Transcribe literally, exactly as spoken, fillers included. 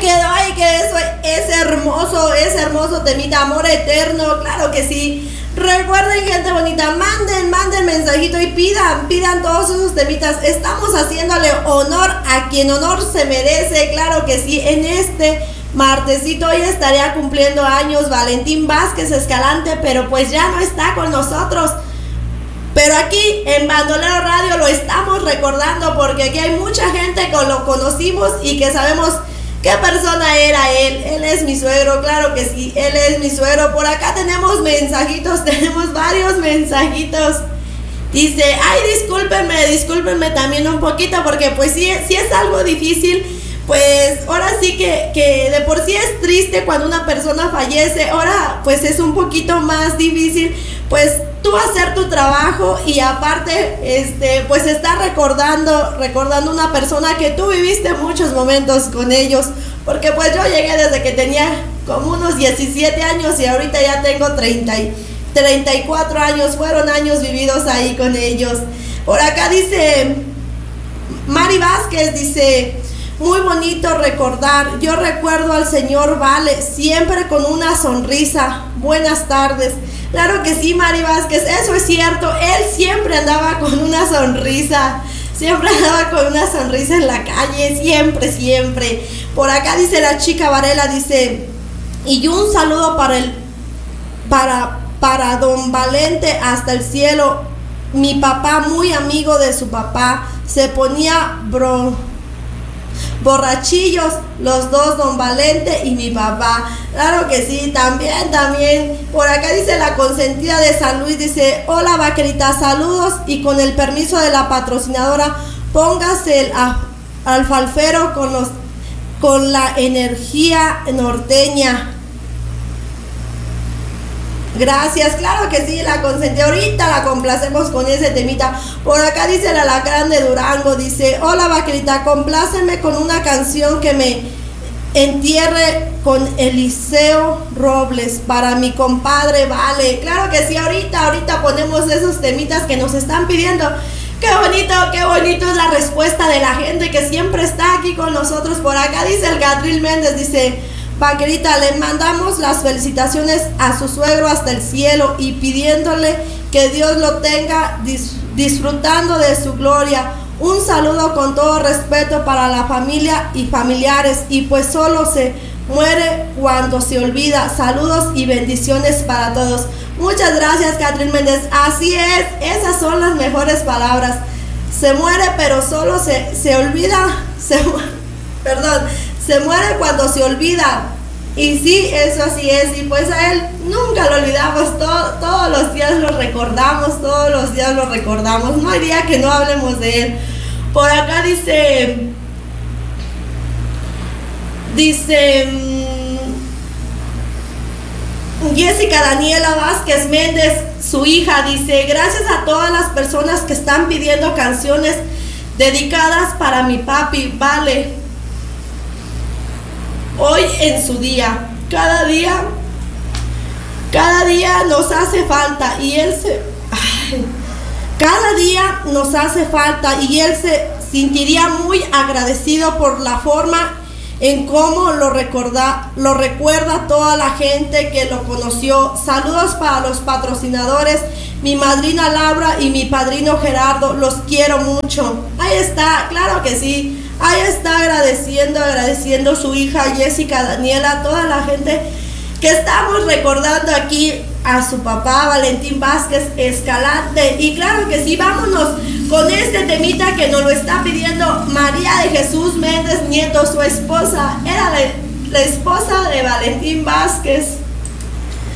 quedó ahí que eso es hermoso, es hermoso temita, amor eterno, claro que sí. Recuerden, gente bonita, manden, manden mensajito y pidan, pidan todos esos temitas. Estamos haciéndole honor a quien honor se merece, claro que sí. En este martesito hoy estaría cumpliendo años Valentín Vázquez Escalante, pero pues ya no está con nosotros. Pero aquí en Bandolero Radio lo estamos recordando porque aquí hay mucha gente que lo conocimos y que sabemos qué persona era él. Él es mi suegro, claro que sí, él es mi suegro. Por acá tenemos mensajitos, tenemos varios mensajitos. Dice, ay, discúlpenme, discúlpenme también un poquito porque pues sí, sí es algo difícil. Pues ahora sí que, que de por sí es triste cuando una persona fallece. Ahora pues es un poquito más difícil pues tú hacer tu trabajo y aparte este pues estar recordando recordando una persona que tú viviste muchos momentos con ellos, porque pues yo llegué desde que tenía como unos diecisiete años y ahorita ya tengo treinta y, treinta y cuatro años. Fueron años vividos ahí con ellos. Por acá dice Mari Vázquez, dice, muy bonito recordar. Yo recuerdo al señor Vale siempre con una sonrisa. Buenas tardes. Claro que sí, Mari Vázquez, eso es cierto. Él siempre andaba con una sonrisa. Siempre andaba con una sonrisa en la calle. Siempre, siempre. Por acá dice la chica Varela, dice, y un saludo para el para, para don Valente hasta el cielo. Mi papá, muy amigo de su papá, se ponía bro borrachillos, los dos, don Valente y mi papá. Claro que sí, también, también. Por acá dice la consentida de San Luis, dice, hola vaquerita, saludos y con el permiso de la patrocinadora, póngase el alfalfero con los con la energía norteña. Gracias, claro que sí, la consentí. Ahorita la complacemos con ese temita. Por acá dice el alacrán de Durango, dice, hola vaquerita, compláceme con una canción que me entierre con Eliseo Robles para mi compadre Vale. Claro que sí, ahorita, ahorita ponemos esos temitas que nos están pidiendo. Qué bonito, qué bonito es la respuesta de la gente que siempre está aquí con nosotros. Por acá dice el Gabriel Méndez, dice, vaquerita, le mandamos las felicitaciones a su suegro hasta el cielo y pidiéndole que Dios lo tenga dis- disfrutando de su gloria. Un saludo con todo respeto para la familia y familiares, y pues solo se muere cuando se olvida. Saludos y bendiciones para todos. Muchas gracias, Catherine Méndez. Así es, esas son las mejores palabras. Se muere pero solo se, se olvida, se, perdón, se muere cuando se olvida. Y sí, eso así es. Y pues a él nunca lo olvidamos. Todo, todos los días lo recordamos. Todos los días lo recordamos. No hay día que no hablemos de él. Por acá dice... Dice... Jessica Daniela Vázquez Méndez, su hija, dice, gracias a todas las personas que están pidiendo canciones dedicadas para mi papi, Vale. Hoy en su día, cada día, cada día nos hace falta y él se, ay, cada día nos hace falta y él se sentiría muy agradecido por la forma en cómo lo recuerda, lo recuerda toda la gente que lo conoció. Saludos para los patrocinadores, mi madrina Laura y mi padrino Gerardo, los quiero mucho. Ahí está, claro que sí. Ahí está agradeciendo, agradeciendo su hija Jessica Daniela, toda la gente que estamos recordando aquí a su papá Valentín Vázquez Escalante. Y claro que sí, vámonos con este temita que nos lo está pidiendo María de Jesús Méndez Nieto, su esposa, era la, la esposa de Valentín Vázquez.